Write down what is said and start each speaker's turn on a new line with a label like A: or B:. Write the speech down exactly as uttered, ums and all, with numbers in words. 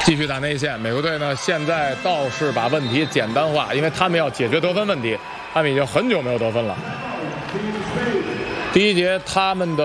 A: 继续打内线，美国队呢现在倒是把问题简单化，因为他们要解决得分问题，他们已经很久没有得分了。第一节他们的